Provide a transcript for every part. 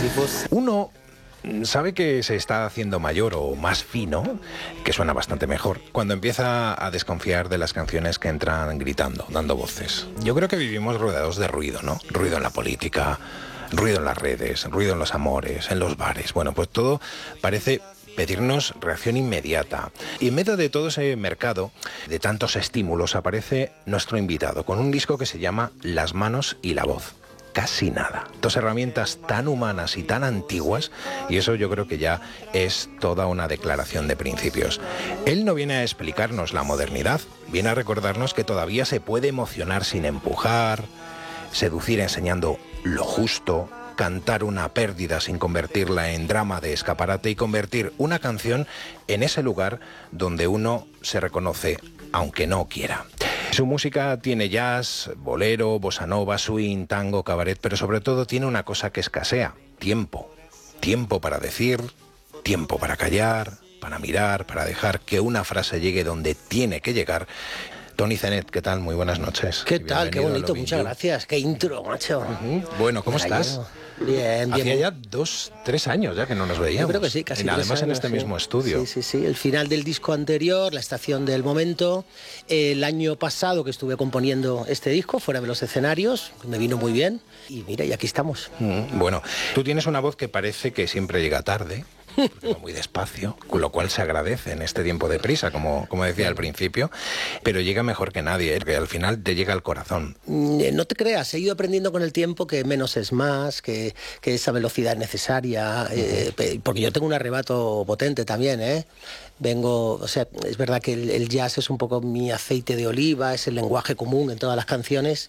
Uno sabe que se está haciendo mayor o más fino, que suena bastante mejor, cuando empieza a desconfiar de las canciones que entran gritando, dando voces. Yo creo que vivimos rodeados de ruido, ¿no? Ruido en la política, ruido en las redes, ruido en los amores, en los bares. Bueno, pues todo parece pedirnos reacción inmediata. Y en medio de todo ese mercado de tantos estímulos aparece nuestro invitado con un disco que se llama Las manos y la voz. Casi nada. Dos herramientas tan humanas y tan antiguas, y eso yo creo que ya es toda una declaración de principios. Él no viene a explicarnos la modernidad, viene a recordarnos que todavía se puede emocionar sin empujar, seducir enseñando lo justo, cantar una pérdida sin convertirla en drama de escaparate y convertir una canción en ese lugar donde uno se reconoce aunque no quiera. Su música tiene jazz, bolero, bossa nova, swing, tango, cabaret, pero sobre todo tiene una cosa que escasea: tiempo. Tiempo para decir, tiempo para callar, para mirar, para dejar que una frase llegue donde tiene que llegar. Tony Zenet, ¿qué tal? Muy buenas noches. ¿Qué tal? Qué bonito, muchas gracias. Qué intro, macho. Bueno, ¿cómo estás? Bien, bien. Hacía ya 2-3 años ya que no nos veíamos. Yo creo que sí, casi. Además en este mismo estudio. Sí. El final del disco anterior, La estación del momento. El año pasado que estuve componiendo este disco, fuera de los escenarios, me vino muy bien. Y mira, y aquí estamos. Bueno, tú tienes una voz que parece que siempre llega tarde, porque va muy despacio, con lo cual se agradece en este tiempo de prisa, como decía al principio, pero llega mejor que nadie, que al final te llega al corazón. No te creas, he ido aprendiendo con el tiempo que menos es más, que esa velocidad es necesaria, porque yo tengo un arrebato potente también, Vengo, o sea, es verdad que el jazz es un poco mi aceite de oliva, es el lenguaje común en todas las canciones,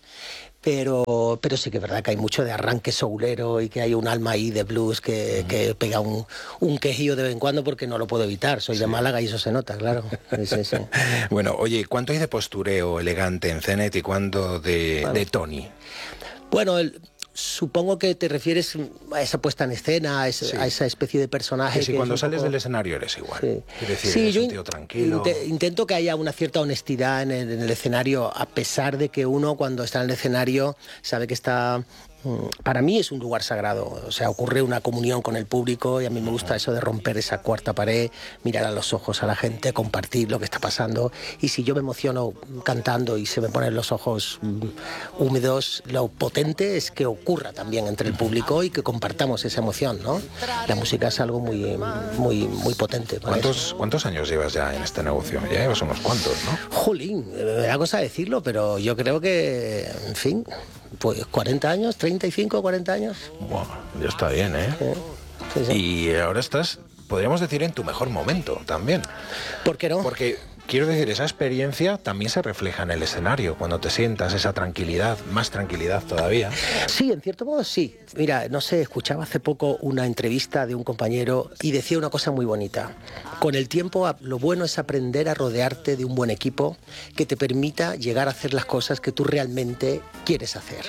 pero sí que es verdad que hay mucho de arranque soulero y que hay un alma ahí de blues que pega un quejillo de vez en cuando porque no lo puedo evitar. Soy de Málaga y eso se nota, claro. Sí. Bueno, oye, ¿cuánto hay de postureo elegante en Zenet y cuánto de Tony? Bueno, supongo que te refieres a esa puesta en escena, a esa especie de personaje. Que si cuando sales del escenario eres igual. Sí. Es decir, eres un tío tranquilo. Intento que haya una cierta honestidad en el escenario, a pesar de que uno cuando está en el escenario sabe que está... Para mí es un lugar sagrado, o sea, ocurre una comunión con el público y a mí me gusta eso de romper esa cuarta pared, mirar a los ojos a la gente, compartir lo que está pasando, y si yo me emociono cantando y se me ponen los ojos húmedos, lo potente es que ocurra también entre el público y que compartamos esa emoción, ¿no? La música es algo muy potente. ¿Cuántos años llevas ya en este negocio? Ya llevas unos cuantos, ¿no? Jolín, me da cosa decirlo, pero yo creo que, en fin, pues 40 años, 35, 40 años. Bueno, ya está bien, ¿eh? Sí. Y ahora estás, podríamos decir, en tu mejor momento también. ¿Por qué no? Porque, quiero decir, esa experiencia también se refleja en el escenario, cuando te sientas, esa tranquilidad, más tranquilidad todavía. Sí, en cierto modo sí. Mira, no sé, escuchaba hace poco una entrevista de un compañero y decía una cosa muy bonita. Con el tiempo, lo bueno es aprender a rodearte de un buen equipo que te permita llegar a hacer las cosas que tú realmente quieres hacer.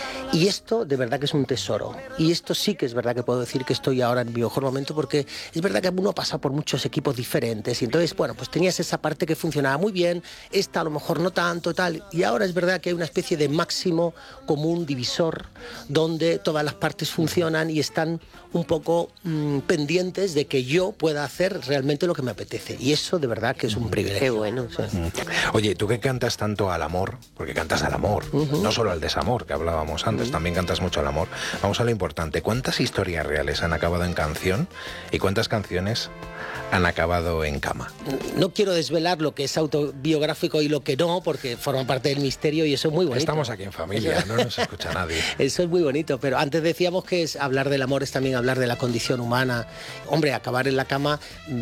Y esto de verdad que es un tesoro. Y esto sí que es verdad que puedo decir que estoy ahora en mi mejor momento, porque es verdad que uno pasa por muchos equipos diferentes y entonces, bueno, pues tenías esa parte que funcionaba muy bien, esta a lo mejor no tanto, tal. Y ahora es verdad que hay una especie de máximo común divisor donde todas las partes funcionan y están un poco pendientes de que yo pueda hacer realmente lo que me apetece. Y eso de verdad que es un privilegio. Qué bueno. Sí. Oye, tú que cantas tanto al amor, porque cantas al amor, no solo al desamor que hablábamos antes, también cantas mucho al amor. Vamos a lo importante. ¿Cuántas historias reales han acabado en canción y cuántas canciones han acabado en cama? No quiero desvelar lo que es autobiográfico y lo que no, porque forma parte del misterio y eso es muy bonito. Estamos aquí en familia, no nos escucha nadie. Eso es muy bonito, pero antes decíamos que hablar del amor es también hablar de la condición humana. Hombre, acabar en la cama,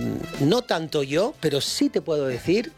no tanto yo, pero sí te puedo decir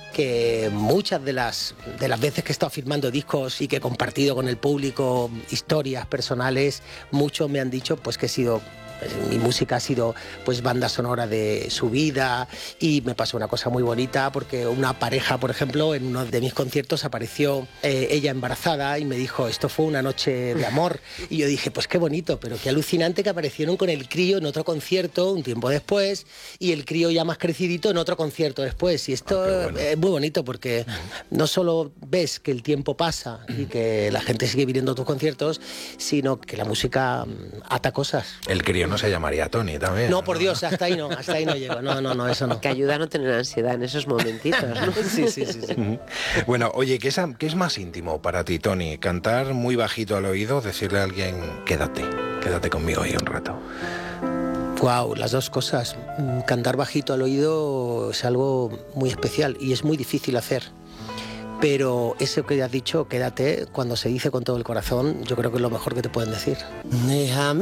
que muchas de las veces que he estado firmando discos y que he compartido con el público historias personales, muchos me han dicho pues que he sido Mi música ha sido pues banda sonora de su vida, y me pasó una cosa muy bonita porque una pareja, por ejemplo, en uno de mis conciertos apareció ella embarazada y me dijo, esto fue una noche de amor. Y yo dije, pues qué bonito, pero qué alucinante que aparecieron con el crío en otro concierto un tiempo después, y el crío ya más crecidito en otro concierto después. Y esto bueno. Es muy bonito porque no solo ves que el tiempo pasa y que la gente sigue viniendo a tus conciertos, sino que la música ata cosas. El crío no se llamaría Tony también. No, por Dios, hasta ahí no llego. No, eso no. Que ayuda a no tener ansiedad en esos momentitos, ¿no? Sí. Bueno, oye, ¿qué es más íntimo para ti, Tony? ¿Cantar muy bajito al oído, decirle a alguien, quédate conmigo ahí un rato? Wow, las dos cosas. Cantar bajito al oído es algo muy especial y es muy difícil hacer. Pero eso que has dicho, quédate, cuando se dice con todo el corazón, yo creo que es lo mejor que te pueden decir. Déjame